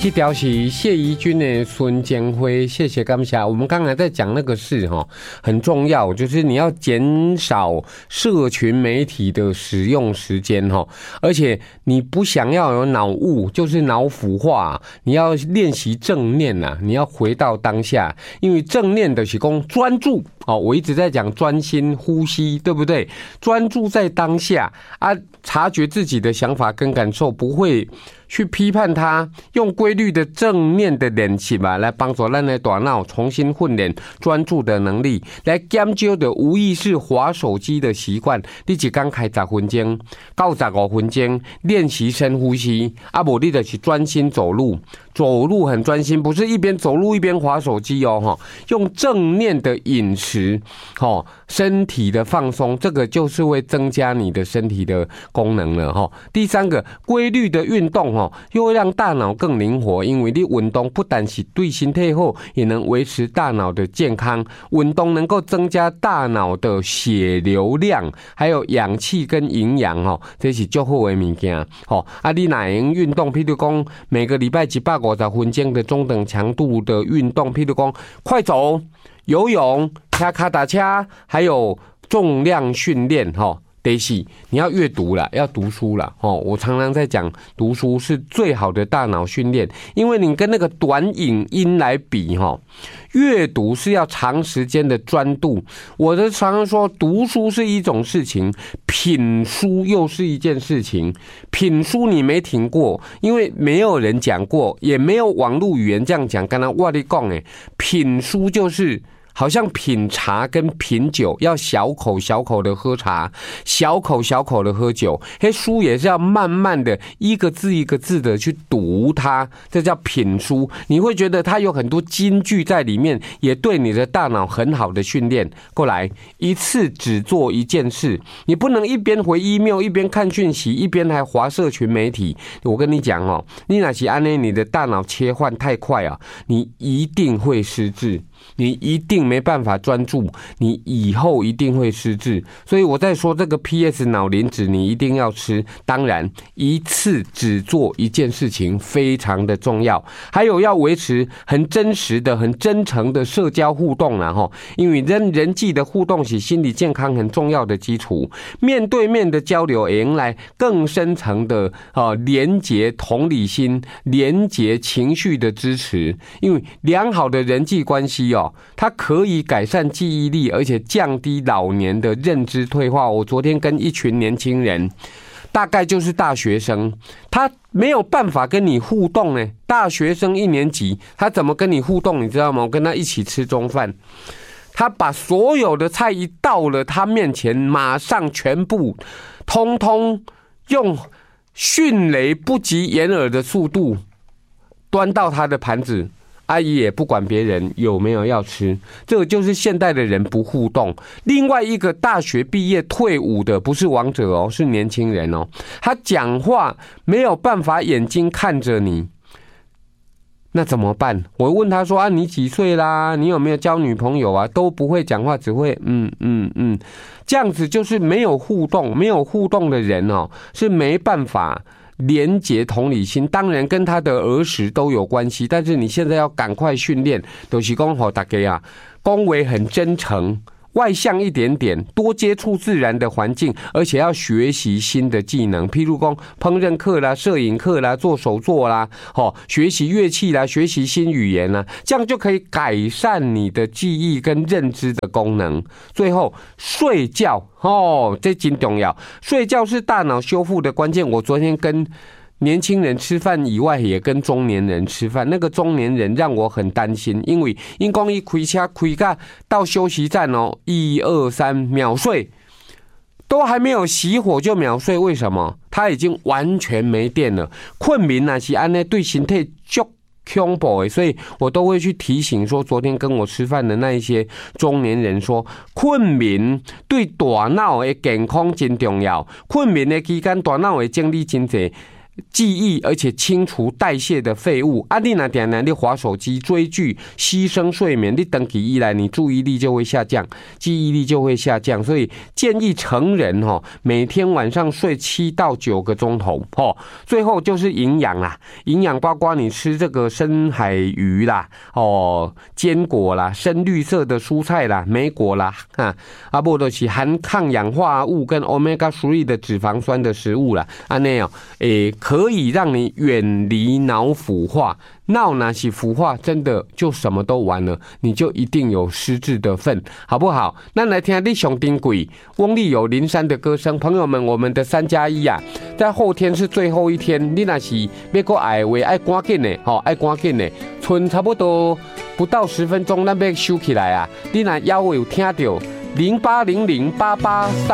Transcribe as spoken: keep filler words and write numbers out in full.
这条是谢宜君的孙建辉，谢谢感谢。我们刚才在讲那个事哈，很重要，就是你要减少社群媒体的使用时间哈，而且你不想要有脑雾，就是脑腐化，你要练习正念呐，你要回到当下，因为正念的是讲专注哦，我一直在讲专心呼吸，对不对？专注在当下啊，察觉自己的想法跟感受，不会去批判它，用规律的正念的练习吧，来帮助咱的大脑重新训练专注的能力，来减少的无意识滑手机的习惯。你一天开十分钟到十五分钟练习深呼吸，啊，不你就是专心走路，走路很专心，不是一边走路一边滑手机哦，用正念的饮食，哦，身体的放松，这个就是会增加你的身体的功能了哈。第三个，规律的运动哈，又会让大脑更灵活，因为你运动不但是对身体好，也能维持大脑的健康。运动能够增加大脑的血流量，还有氧气跟营养哈，这是最好的物件。好，啊，你哪样运动？譬如讲，每个礼拜一百五十分钟的中等强度的运动，譬如讲快走、游泳、骑脚踏车，还有重量训练哈。第四，你要阅读啦，要读书啦。哦，我常常在讲，读书是最好的大脑训练，因为你跟那个短影音来比，哈，阅读是要长时间的专注。我的常常说，读书是一种事情，品书又是一件事情。品书你没听过，因为没有人讲过，也没有网络语言这样讲。刚刚我跟你讲诶，品书就是好像品茶跟品酒，要小口小口的喝茶，小口小口的喝酒。嘿，书也是要慢慢的一个字一个字的去读它，这叫品书。你会觉得它有很多金句在里面，也对你的大脑很好的训练。过来，一次只做一件事，你不能一边回 email 一边看讯息，一边还滑社群媒体。我跟你讲哦，你那是按呢，你的大脑切换太快啊，你一定会失智。你一定没办法专注，你以后一定会失智。所以我在说这个 P S 脑磷脂你一定要吃，当然一次只做一件事情非常的重要。还有要维持很真实的、很真诚的社交互动啦齁，因为人人际的互动是心理健康很重要的基础。面对面的交流也迎来更深层的呃连结同理心、连结情绪的支持，因为良好的人际关系哦，它可以改善记忆力，而且降低老年的认知退化。我昨天跟一群年轻人，大概就是大学生，他没有办法跟你互动呢。大学生一年级，他怎么跟你互动？你知道吗？我跟他一起吃中饭，他把所有的菜一到了他面前，马上全部通通用迅雷不及掩耳的速度端到他的盘子。阿姨也不管别人有没有要吃，这个就是现代的人不互动。另外一个大学毕业退伍的不是王者哦，是年轻人哦，他讲话没有办法眼睛看着你，那怎么办？我问他说啊，你几岁啦？你有没有交女朋友啊？都不会讲话，只会嗯嗯嗯，这样子就是没有互动。没有互动的人哦，是没办法连结同理心，当然跟他的儿时都有关系，但是你现在要赶快训练，就是说给大家啊，讲话很真诚，外向一点点，多接触自然的环境，而且要学习新的技能，譬如说烹饪课啦、摄影课啦、做手作啦，哦，学习乐器啦、学习新语言啦，这样就可以改善你的记忆跟认知的功能。最后，睡觉哦，这真重要，睡觉是大脑修复的关键。我昨天跟年轻人吃饭以外，也跟中年人吃饭。那个中年人让我很担心，因为因讲伊开车开到到休息站哦，一二三秒睡，都还没有熄火就秒睡，为什么？他已经完全没电了。困眠啊是安呢对身体足恐怖的，所以我都会去提醒说，昨天跟我吃饭的那一些中年人说，困眠对大脑的健康真重要。困眠的期间，大脑的精力真济。 记忆，而且清除代谢的废物。啊，你若定定你滑手机、追剧、牺牲睡眠，你长期以来你注意力就会下降，记忆力就会下降。所以建议成人哈，每天晚上睡七到九个钟头。哦，最后就是营养啦，营养包括你吃这个深海鱼啦，哦，坚果啦，深绿色的蔬菜啦，莓果啦，啊，啊不就是含抗氧化物跟 omega 三 的脂肪酸的食物啦，啊那样，诶。可以让你远离脑腐化，脑那是腐化，真的就什么都完了，你就一定有失智的份，好不好？那来听你上丁贵翁立友林山的歌声，朋友们，我们的三加一啊，在后天是最后一天，你那是要过爱话爱赶紧的，吼，爱赶紧的，剩差不多不到十分钟，咱要收起来啊，你那腰有听到零八零零八八三。